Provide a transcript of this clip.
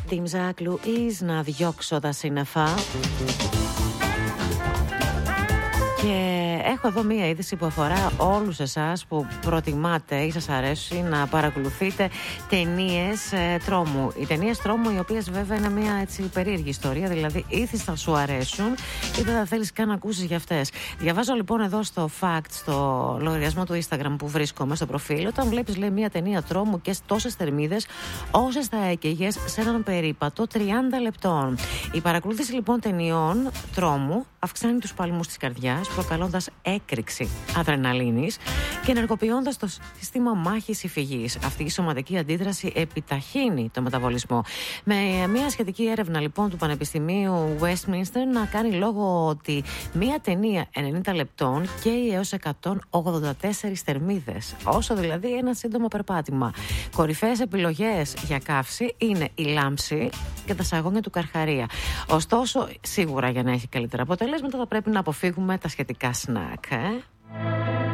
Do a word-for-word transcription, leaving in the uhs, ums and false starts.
Team Zach Louise, να διώξω τα σύννεφα. Και έχω εδώ μία είδηση που αφορά όλους εσάς που προτιμάτε ή σας αρέσει να παρακολουθείτε ταινίες ε, τρόμου. Οι ταινίες τρόμου, οι οποίες βέβαια είναι μία έτσι περίεργη ιστορία, δηλαδή ήθη θα σου αρέσουν ή δεν θα θέλεις καν να ακούσεις για αυτές. Διαβάζω λοιπόν εδώ στο Fact, στο λογαριασμό του Instagram που βρίσκομαι στο προφίλ, όταν βλέπεις λέει μία ταινία τρόμου και τόσες θερμίδες όσες θα έκαιγες σε έναν περίπατο τριάντα λεπτών. Η παρακολούθηση λοιπόν ταινιών τρόμου αυξάνει τους παλμούς της καρδιάς, προκαλώντας έκρηξη αδρεναλίνης και ενεργοποιώντας το σύστημα μάχης υφηγής. Αυτή η σωματική αντίδραση επιταχύνει το μεταβολισμό. Με μια σχετική έρευνα λοιπόν του Πανεπιστημίου Westminster να κάνει λόγο ότι μια ταινία ενενήντα λεπτών καίει έως εκατόν ογδόντα τέσσερις θερμίδες, όσο δηλαδή ένα σύντομο περπάτημα. Κορυφαίες επιλογές για καύση είναι η λάμψη και τα σαγόνια του Καρχαρία. Ωστόσο, σίγουρα για να έχει καλύτερα αποτελέσματα θα πρέπει να αποφύγουμε τα σχετικά σνακ. Ε?